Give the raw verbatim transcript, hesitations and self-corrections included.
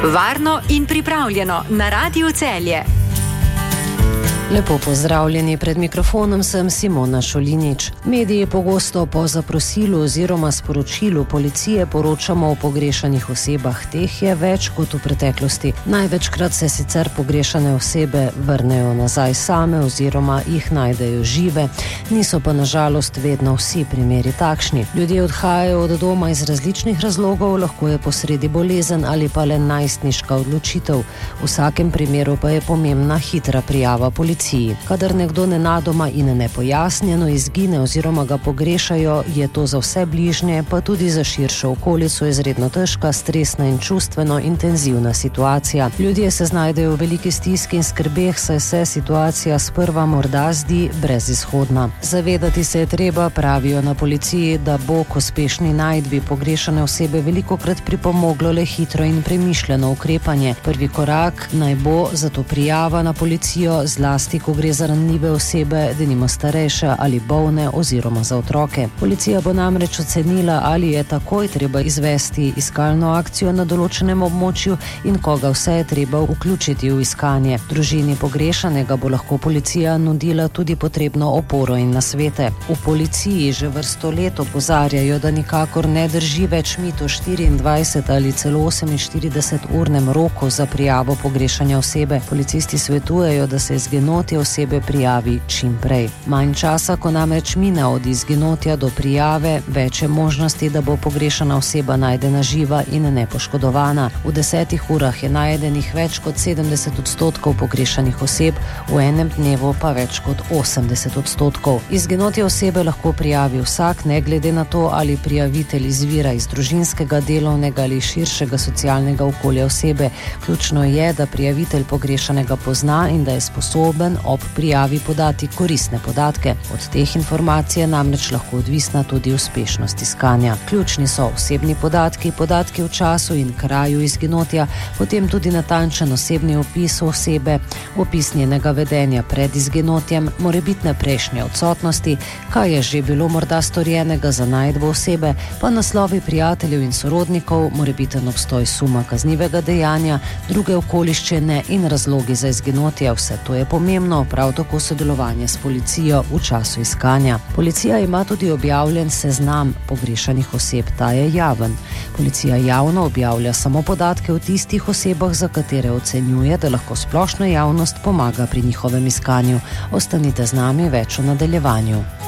Varno in pripravljeno na Radiu Celje. Lepo pozdravljeni, pred mikrofonom sem Simona Šolinič. Mediji pogosto po zaprosilu oziroma sporočilu policije poročamo o pogrešanih osebah. Teh je več kot v preteklosti. Največkrat se sicer pogrešane osebe vrnejo nazaj same oziroma jih najdejo žive. Niso pa nažalost vedno vsi primeri takšni. Ljudje odhajajo od doma iz različnih razlogov, lahko je posredi bolezen ali pa le najstniška odločitev. V vsakem primeru pa je pomembna hitra prijava policije. Kadar nekdo nenadoma in nepojasnjeno izgine oziroma ga pogrešajo, je to za vse bližnje, pa tudi za širšo okolico izredno težka, stresna in čustveno intenzivna situacija. Ljudje se znajdejo v veliki stiski in skrbeh, saj se situacija sprva morda zdi brezizhodna. Zavedati se je treba, pravijo na policiji, da bo k uspešni najdbi pogrešane osebe velikokrat pripomoglo le hitro in premišljeno ukrepanje. Prvi korak naj bo zato prijava na policijo, zlasti ko gre za ranljive osebe, denimo starejše ali bolne oziroma za otroke. Policija bo namreč ocenila, ali je takoj treba izvesti iskalno akcijo na določenem območju in koga vse je treba vključiti v iskanje. Družini pogrešanega bo lahko policija nudila tudi potrebno oporo in nasvete. V policiji že vrsto let opozarjajo, da nikakor ne drži več mit o štiriindvajset ali celo oseminštirideset urnem roku za prijavo pogrešanja osebe. Policisti svetujejo, da se izginotje osebe prijavi čim prej. Manj časa, ko namreč mine od izginotja do prijave, več je možnosti, da bo pogrešana oseba najdena živa in nepoškodovana. V desetih urah je najdenih več kot sedemdeset odstotkov pogrešanih oseb, v enem dnevu pa več kot osemdeset odstotkov. Izginotje osebe lahko prijavi vsak, ne glede na to, ali prijavitelj izvira iz družinskega, delovnega ali širšega socialnega okolja osebe. Ključno je, da prijavitelj pogrešanega pozna in da je sposoben ob prijavi podati koristne podatke. Od teh informacij je namreč lahko odvisna tudi uspešnost iskanja. Ključni so osebni podatki, podatki v času in kraju izginotja, potem tudi natančen osebni opis osebe, opis njenega vedenja pred izginotjem, morebitne prejšnje odsotnosti, kaj je že bilo morda storjenega za najdbo osebe, pa naslovi prijateljev in sorodnikov, morebiten obstoj suma kaznivega dejanja, druge okoliščine in razlogi za izginotje. Vse to je pomembno, prav tako sodelovanje s policijo v času iskanja. Policija ima tudi objavljen seznam pogrešanih oseb, ta je javen. Policija javno objavlja samo podatke o tistih osebah, za katere ocenjuje, da lahko splošna javnost pomaga pri njihovem iskanju. Ostanite z nami, več v nadaljevanju.